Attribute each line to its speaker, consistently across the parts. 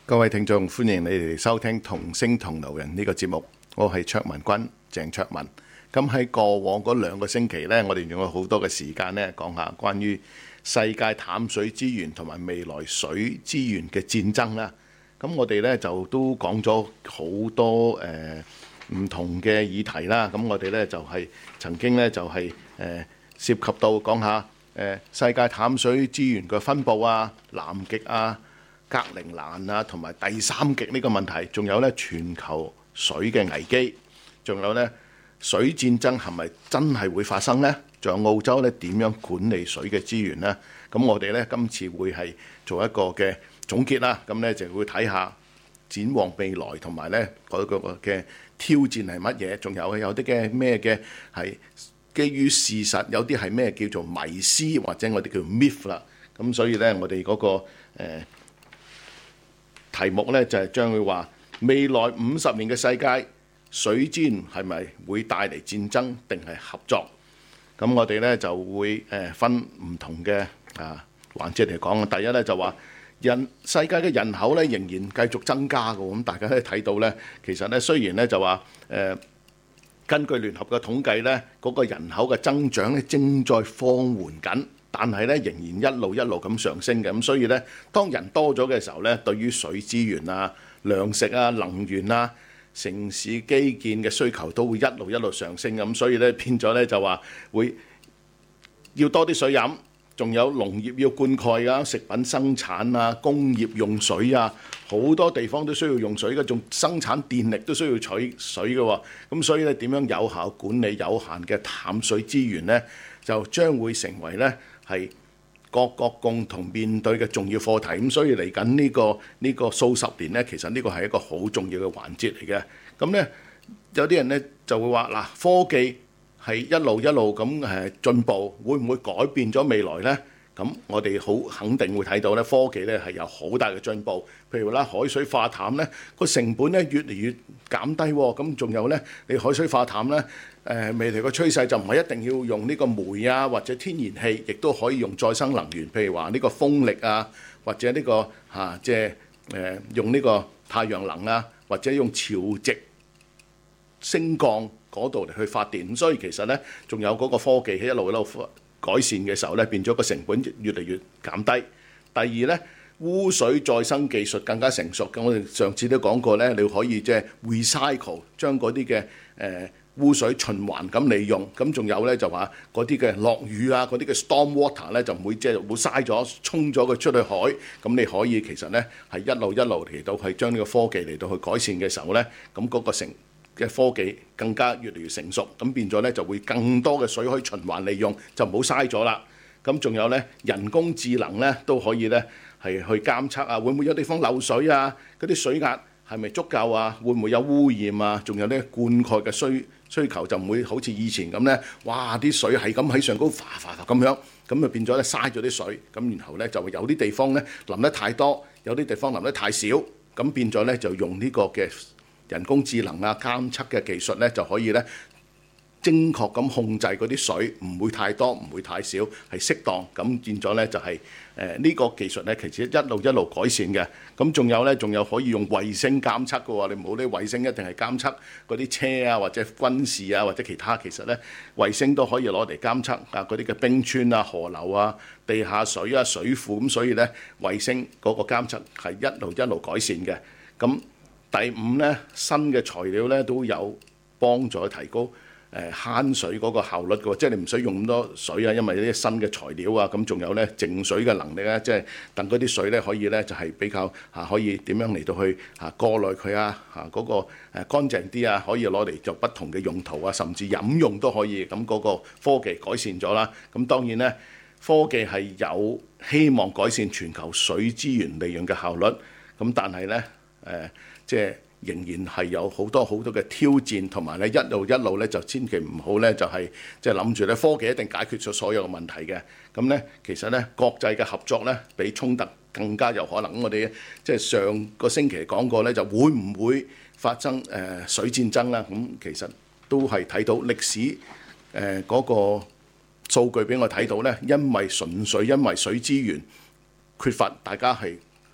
Speaker 1: 各位聽眾，歡迎你哋收聽同聲同路人呢個節目，我係卓文君鄭卓文。咁喺過往嗰2個星期呢，我哋用咗好多嘅時間呢，講下關於世界淡水資源同埋未來水資源嘅戰爭啦。咁我哋呢就都講咗好多唔同嘅議題啦。咁我哋呢就係曾經呢就係涉及到講下世界淡水資源嘅分佈啊、南極啊、格陵蘭啊，同埋第三極呢個問題，仲有咧全球水嘅危機，仲有咧水戰爭係咪真係會發生呢？仲有澳洲咧點樣管理水嘅資源呢？咁我哋咧今次會係做一個嘅總結啦。咁咧就會睇下展望未來同埋咧嗰個嘅挑戰係乜嘢，仲有啲嘅咩嘅係基於事實，有啲係咩叫做迷思或者我哋叫 myth 啦。咁所以咧我哋嗰個題目咧就係將會話未來50年嘅世界水資源係咪會帶嚟戰爭定係合作？咁我哋咧就會分唔同嘅環節嚟講。第一咧就話世界嘅人口咧仍然繼續增加嘅，咁大家都睇到咧，其實咧雖然咧就話根據聯合嘅統計咧，嗰個人口嘅增長咧正在放緩緊。但係咧，仍然一路咁上升嘅，咁所以咧，當人多咗嘅時候咧，對於水資源啊、糧食啊、能源啊、城市基建嘅需求都會一路上升嘅，咁所以咧變咗咧就話會要多啲水飲，仲有農業要灌溉啊、食品生產啊、工業用水啊，好多地方都需要用水嘅，仲生產電力都需要取水嘅喎，咁所以咧點樣有效管理有限嘅淡水資源咧，就將會成為咧係各國共同面對嘅重要課題。咁所以嚟緊呢個數十年呢，其實呢個係一個好重要嘅環節嚟嘅。咁呢，有啲人呢就會話嗱，科技係一路咁進步，會唔會改變咗未來呢？咁我哋好肯定會睇到咧，科技咧係有好大嘅進步。譬如啦，海水化淡咧個成本咧越嚟越減低喎。咁仲有咧，你海水化淡咧未來個趨勢就唔係一定要用呢個煤啊或者天然氣，亦都可以用再生能源，譬如話呢個風力啊，或者呢個用呢個太陽能啊，或者用潮汐升降嗰度嚟去發電。咁所以其實咧，仲有嗰個科技喺一路改善嘅時候咧，變咗個成本越嚟越減低。第二咧，污水再生技術更加成熟。咁我哋上次都講過咧，你可以即係 recycle 將嗰啲嘅污水循環咁利用。咁仲有咧就話嗰啲嘅落雨啊，嗰啲嘅 storm water 咧就唔會即係會嘥咗，沖咗佢出去海。咁你可以其實咧係一路嚟到去將呢個科技嚟到去改善嘅時候咧，咁嗰個嘅科技更加越嚟越成熟，咁變咗咧就會更多嘅水可以循環利用，就唔好嘥咗啦。咁仲有咧人工智能咧都可以咧係去監測啊，會唔會有地方漏水啊？嗰啲水壓係咪足夠啊？會唔會有污染啊？仲有咧灌溉嘅需求就唔會好似以前咁咧，哇！啲水係咁喺上高嘩咁樣，咁就變咗咧嘥咗啲水。咁然後咧就會有啲地方咧淋得太多，有啲地方淋得太少，咁變咗咧就用呢個嘅人工智能啊監測嘅技術咧，就可以咧精確咁控制嗰啲水，唔會太多，唔會太少，係適當。咁變咗咧就係呢個技術咧，其實一路改善嘅。咁仲有可以用衛星監測嘅喎。你唔好啲衛星一定係監測嗰啲車啊，或者軍事啊，或者其他。其實咧衛星都可以攞嚟監測啊嗰啲嘅冰川啊、河流啊、地下水啊、水庫。咁所以咧衛星嗰個監測係一路改善嘅。咁第五咧，新嘅材料咧都有幫助提高慳水嗰個效率嘅，即係你唔使用咁多水啊，因為呢啲新嘅材料啊，咁仲有咧淨水嘅能力咧，即係等嗰啲水咧可以咧就係比較可以點樣嚟到去過濾佢啊嗰個乾淨啲啊，可以攞嚟做不同嘅用途啊，甚至飲用都可以。咁嗰個科技改善咗啦。咁當然咧，科技係有希望改善全球水資源利用嘅效率。咁但係咧即係仍然係有好多嘅挑戰，同埋咧一路咧就千祈唔好咧就係即係諗住咧科技一定解決咗所有嘅問題嘅。咁咧其實咧國際嘅合作咧比衝突更加有可能。咁我哋即係上個星期講過咧，就會唔會發生水戰爭啦？咁其實都係睇到歷史嗰個數據俾我睇到咧，純粹因為水資源缺乏，大家係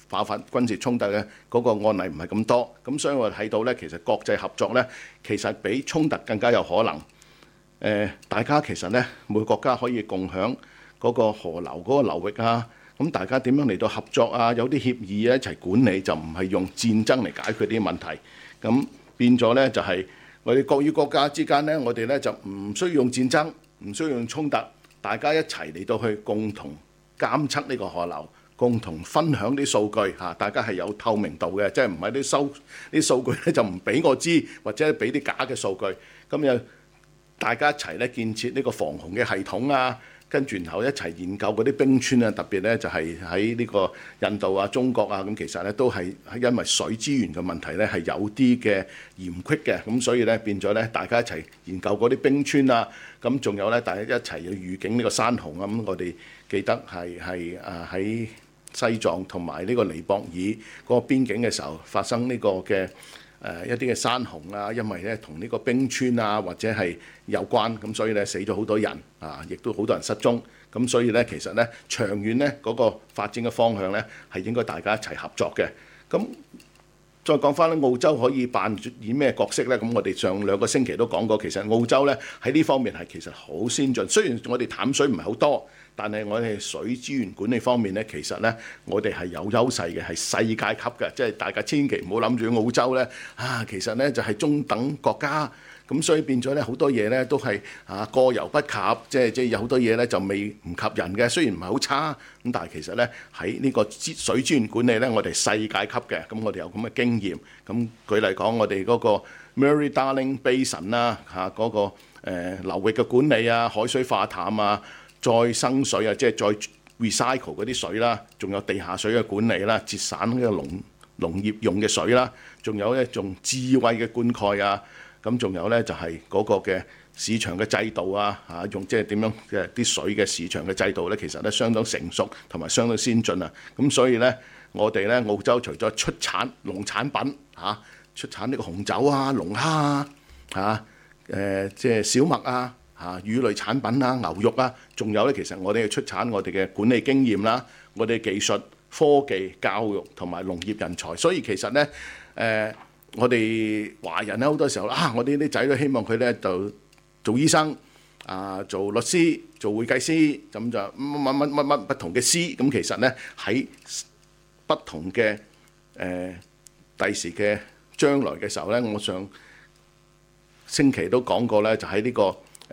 Speaker 1: 爆發軍事衝突嘅嗰個案例唔係咁多，咁所以我哋睇到咧，其實國際合作咧，其實比衝突更加有可能。大家其實咧，每個國家可以共享嗰個河流嗰個流域啊，咁大家點樣嚟到合作啊？有啲協議一齊管理，就唔係用戰爭嚟解決啲問題。咁變咗咧，就係我哋國與國家之間咧，我哋咧就唔需要用戰爭，唔需要用衝突，大家一齊嚟到去共同監測呢個河流，共同分享啲數據嚇，大家係有透明度嘅，即係唔係啲數據咧就唔俾我知，或者俾啲假嘅數據，咁又大家一齊咧建設呢個防洪嘅系統啊，跟住然後一齊研究嗰啲冰川啊，特別咧就係喺呢個印度啊、中國啊，咁其實咧都係因為水資源嘅問題咧係有啲嘅嚴峻嘅，咁所以咧變咗咧大家一齊研究嗰啲冰川啊，咁仲有咧大家一齊要預警呢個山洪啊，咁我哋記得係喺西藏同埋呢個尼泊爾嗰個邊境嘅時候發生呢個嘅一啲嘅山洪啊，因為咧同呢個冰川啊或者係有關，咁所以咧死咗好多人啊，亦都好多人失蹤，咁所以咧其實咧長遠咧嗰個發展嘅方向咧係應該大家一齊合作嘅。咁再講翻咧，澳洲可以扮演咩角色咧？咁我哋上2個星期都講過，其實澳洲咧喺呢方面係其實好先進。雖然我哋淡水唔係好多，但係我哋水資源管理方面咧，其實咧我哋係有優勢嘅，係世界級嘅。即係大家千祈唔好諗住澳洲咧其實咧就係中等國家。咁所以變咗咧好多嘢咧都係過猶不及，即係有好多嘢咧就未唔及人嘅。雖然唔係好差，咁但係其實咧喺呢個水資源管理咧，我哋世界級嘅。咁我哋有咁嘅經驗。咁舉例講，我哋嗰個 Murray-Darling Basin 啦嗰個流域嘅管理啊、海水化淡啊、再生水啊，即係再 recycle 嗰啲水啦，仲有地下水嘅管理啦、節省呢個農業用嘅水啦，仲有咧仲智慧嘅灌溉啊。咁仲有咧就係嗰個嘅市場嘅制度啊，用即係點樣嘅啲水嘅市場嘅制度咧，其實咧相當成熟同埋相當先進啊。咁所以咧，我哋咧澳洲除咗出產農產品出產呢個紅酒啊、龍蝦啊、即係小麥啊、魚類產品啊、牛肉啊，仲有咧其實我哋要出產我哋嘅管理經驗啦、我哋技術、科技、教育同埋農業人才。所以其實咧我哋華人咧好多時候我哋啲仔都希望佢咧就做醫生做律師、做會計師，咁就乜不同嘅師。咁其實咧喺不同嘅第時嘅將來嘅時候咧，我上星期都講過咧，就喺呢個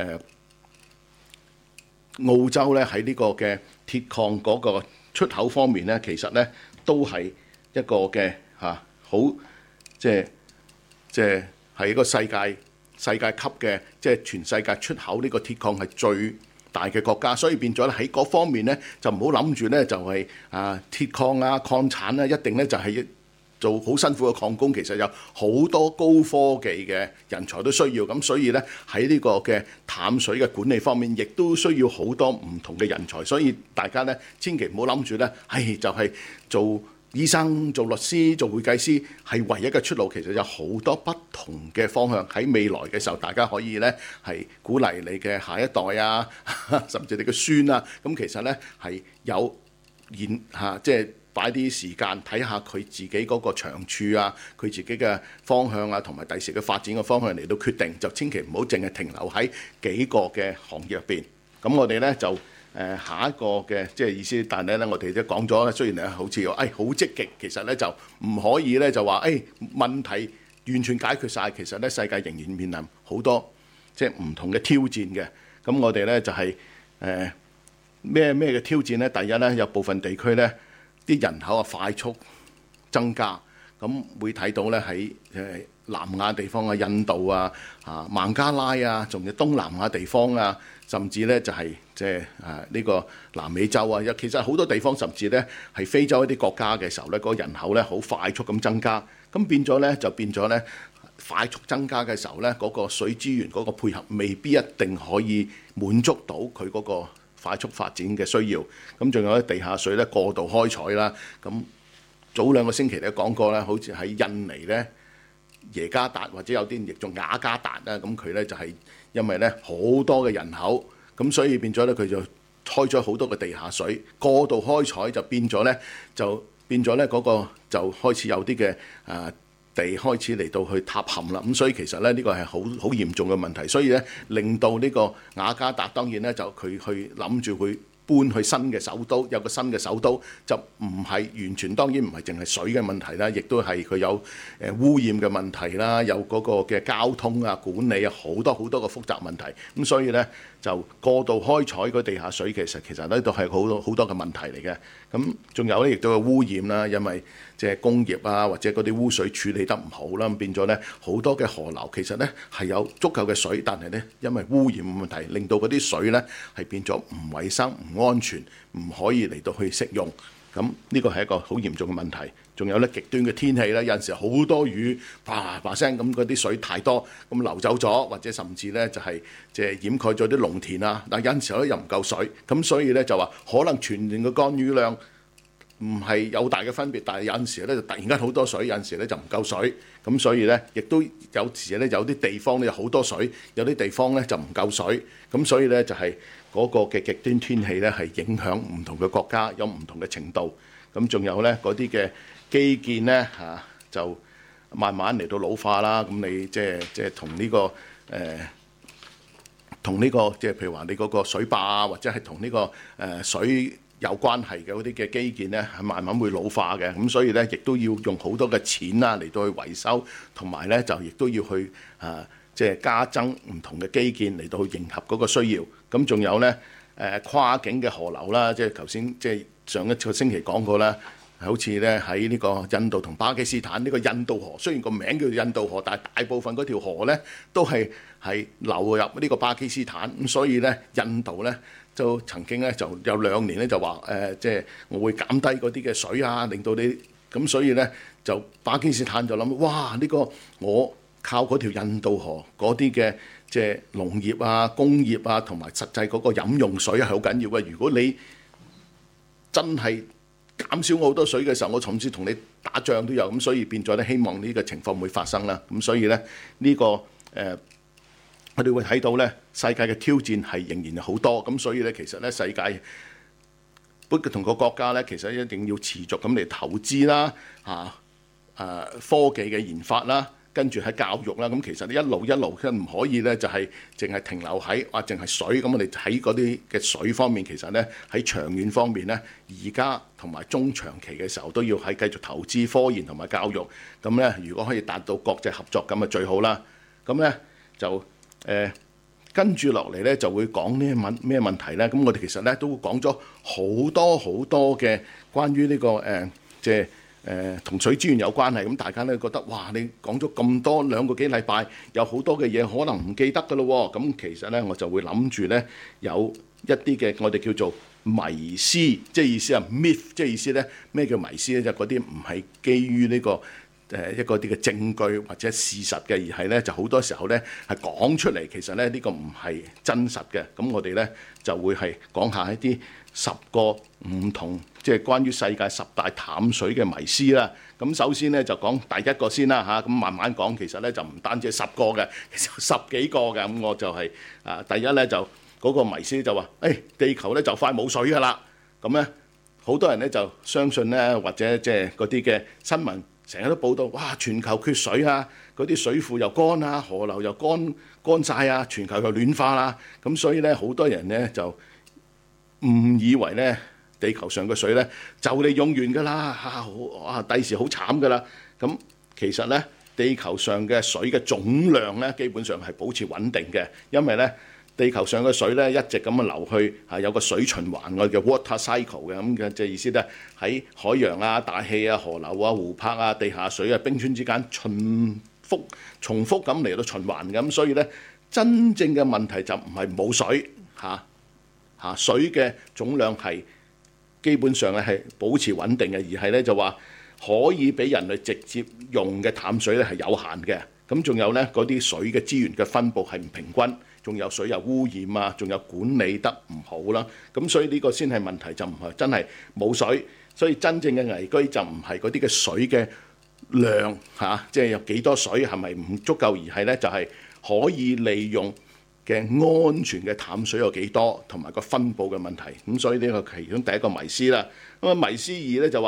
Speaker 1: 澳洲咧喺呢個嘅鐵礦嗰個出口方面咧，其實咧都係一個嘅好。即係一個世界級嘅，即係全世界出口呢個鐵礦係最大嘅國家，所以變咗咧喺嗰方面咧就唔好諗住咧就係鐵礦啊、礦產啊，一定咧就係做好辛苦嘅礦工，其實有好多高科技嘅人才都需要，咁所以咧喺呢個嘅淡水嘅管理方面，亦都需要好多唔同嘅人才，所以大家咧千祈唔好諗住咧，就係做醫生、做律師、做會計師係唯一嘅出路。其實有好多不同嘅方向，喺未來嘅時候，大家可以咧係鼓勵你嘅下一代啊，甚至你嘅孫啊。咁其實咧係有即係擺啲時間睇下佢自己嗰個長處啊，佢自己嘅方向啊，同埋第時嘅發展嘅方向嚟到決定，就千祈唔好淨係停留喺幾個嘅行業入邊。咁我哋咧就下一個嘅即係意思，但係咧我哋都講咗咧，雖然咧好似好積極，其實咧就唔可以咧就話問題完全解決晒。其實咧世界仍然面臨好多即係唔同嘅挑戰嘅。咁我哋咧就係咩嘅挑戰咧？第一咧有部分地區咧啲人口快速增加，咁會睇到咧喺南亞地方啊、印度啊、孟加拉啊，仲有東南亞地方啊，甚至咧就係即係呢個南美洲啊，其實好多地方，甚至咧係非洲一啲國家嘅時候咧，嗰個人口咧好快速咁增加，咁變咗咧快速增加嘅時候咧，嗰個水資源嗰個配合未必一定可以滿足到佢嗰個快速發展嘅需要。咁仲有啲地下水咧過度開採啦，咁早2個星期咧講過啦，好似喺印尼咧耶加達或者有啲亦仲雅加達啦，咁佢咧就係因為咧好多嘅人口，咁所以變咗咧佢就開咗好多嘅地下水，過度開採就變咗咧就變咗咧嗰個就開始有啲嘅地開始嚟到去塌陷啦。咁所以其實咧呢個係好嚴重嘅問題，所以咧令到呢個雅加達當然咧就佢去諗住會搬去新嘅首都，有個新嘅首都就唔係完全，當然唔係淨係水嘅問題啦，亦都係佢有污染嘅問題啦，有嗰個嘅交通啊、管理啊，好多個複雜問題。咁所以咧就過度開採個地下水，其實咧都係好多嘅問題嚟嘅。咁仲有咧亦都有污染啦，因為即係工業啊或者嗰啲污水處理得唔好啦，變咗咧好多嘅河流其實咧係有足夠嘅水，但係咧因為污染嘅問題，令到嗰啲水咧係變咗唔衞生、唔安全，唔可以嚟到去食用。咁呢個係一個好嚴重嘅問題。仲有咧極端嘅天氣咧，有陣時好多雨，啪啪聲咁嗰啲水太多，咁流走咗，或者甚至咧就係即係掩蓋咗啲農田啊。但有陣時咧又唔夠水，咁所以咧就話可能全年嘅降雨量唔係有大嘅分別，但係有陣時咧就突然間好多水，有陣時咧就唔夠水。咁所以咧亦都有時咧有啲地方咧有好多水，有啲地方咧就唔夠水。咁所以咧就係嗰個嘅極端天氣咧係影響唔同嘅國家，有唔同嘅程度。咁仲有咧嗰啲嘅基建咧就慢慢嚟到老化啦。咁你即係同呢個同呢個即係譬如話你嗰個水壩啊，或者係同呢個水有關係嘅嗰啲嘅基建咧，係慢慢會老化嘅。咁所以咧亦都要用好多嘅錢啦嚟到去維修，同埋咧就亦都要去即係加增唔同嘅基建嚟到去迎合嗰個需要。咁仲有咧跨境嘅河流啦，即係頭先即係上一個星期講過啦，好似咧喺呢個印度同巴基斯坦呢個印度河，雖然個名叫印度河，但係大部分嗰條河咧都係流入呢個巴基斯坦。咁所以咧印度咧就曾經咧就有2年咧就話即係我會減低嗰啲嘅水啊，令到你咁，所以咧就巴基斯坦就諗哇，呢個我靠嗰條印度河嗰啲嘅即係農業啊、工業啊，同埋實際嗰個飲用水係好緊要嘅。如果你真係減少我好多水嘅時候，我甚至同你打仗都有。咁所以變咗咧，希望呢個情況唔會發生啦。咁所以咧呢個我哋會睇到咧世界嘅挑戰係仍然好多。咁所以咧其實咧世界同個國家咧其實一定要持續咁嚟投資啦，科技嘅研發啦。跟住喺教育啦，咁其實一路都唔可以咧，就係淨係停留喺淨係水。咁我哋喺嗰啲嘅水方面，其實咧喺長遠方面咧，而家同埋中長期嘅時候都要喺繼續投資科研同埋教育。咁咧，如果可以達到國際合作，咁啊最好啦。咁咧就跟住落嚟咧就會講呢咩問題咧？咁我哋其實咧都講咗好多嘅關於呢個即係同水資源有關係。咁大家咧覺得哇，你講咗咁多2個幾禮拜，有好多嘅嘢可能唔記得㗎咯喎。咁其實咧我就會諗住咧有一啲嘅我哋叫做迷思，即係意思係 myth， 即係意思咧咩叫迷思咧？就嗰啲唔係基於呢個一個啲嘅證據或者事實嘅，而係咧就好多時候咧係講出嚟，其實咧呢個唔係真實嘅。咁我哋咧就會係講下一啲10個唔同，即係關於世界10大淡水嘅迷思啦。咁首先咧就講第一個先啦嚇，咁慢慢講。其實咧就唔單止係10個嘅，其實10幾個嘅。咁我就係第一咧就嗰個迷思就話，地球咧就快冇水㗎啦。咁咧好多人咧就相信咧，或者即係嗰啲嘅新聞成日都報道，哇！全球缺水啊，嗰啲水庫又乾啊，河流又乾晒啊，全球又暖化啦。咁所以咧好多人咧就誤以為咧地球上嘅水咧就嚟用完㗎啦，第時好慘㗎啦。咁其實咧地球上嘅水嘅總量咧基本上係保持穩定嘅，因為咧地球上嘅水咧一直咁樣流去，有個水循環，我哋叫 water cycle 嘅。咁嘅即係意思咧喺海洋啊、大氣啊、河流啊、湖泊啊、地下水啊、冰川之間重複咁嚟到循環嘅。咁所以咧真正嘅問題就唔係冇水水嘅總量係基本上咧係保持穩定嘅，而係咧就話可以俾人類直接用嘅淡水咧係有限嘅。咁仲有咧嗰啲水嘅資源嘅分佈係唔平均，仲有水有污染啊，仲有管理得唔好啦。咁所以呢個先係問題，就唔係真係冇水。所以真正嘅危機就唔係嗰啲嘅水嘅量即係有幾多水係咪唔足夠，而係咧就係可以利用嘅安全嘅淡水有幾多，同埋個分佈嘅問題。咁所以呢個其中第一個迷思啦。咁迷思2咧就話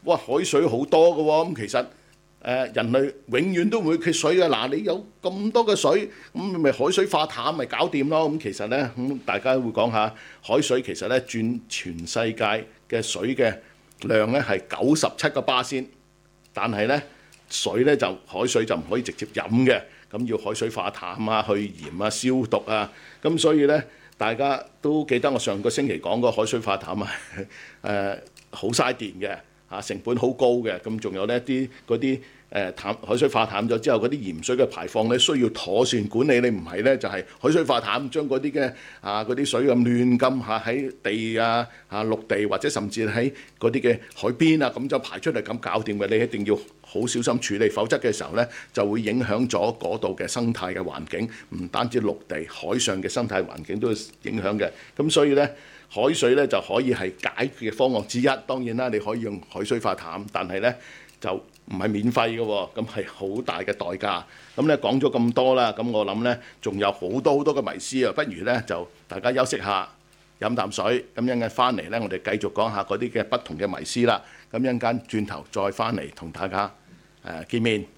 Speaker 1: 哇，海水好多嘅喎，咁其實人類永遠都唔會缺水嘅。嗱，你有咁多嘅水，咁咪海水化淡咪搞掂咯。咁其實咧，大家會講下海水其實咧佔全世界嘅水嘅量咧係97%，但係咧水咧就海水就唔可以直接飲嘅，咁要海水化淡啊、去鹽啊、消毒啊，咁所以咧大家都記得我上個星期講過海水化淡啊，好嘥電嘅。成本好高嘅，咁仲有呢啲嗰啲海水化淡咗之後，嗰啲鹽水嘅排放咧需要妥善管理，你唔係咧就係海水化淡，將嗰啲嘅嗰啲水咁亂咁喺地陸地或者甚至喺嗰啲嘅海邊咁就排出嚟咁搞掂嘅，你一定要好小心處理，否則嘅時候咧就會影響咗嗰度嘅生態嘅環境，唔單止陸地海上嘅生態環境都會影響嘅，咁所以咧。海水咧就可以係解決嘅方案之一，當然啦，你可以用海水化淡，但係咧就唔係免費嘅喎，咁係好大嘅代價。咁咧講咗咁多啦，咁我諗咧仲有好多好多嘅迷思啊，不如咧就大家休息下，飲啖水，咁一陣間翻嚟咧，我哋繼續講下嗰啲嘅不同嘅迷思啦。咁一陣間轉頭再翻嚟同大家見面。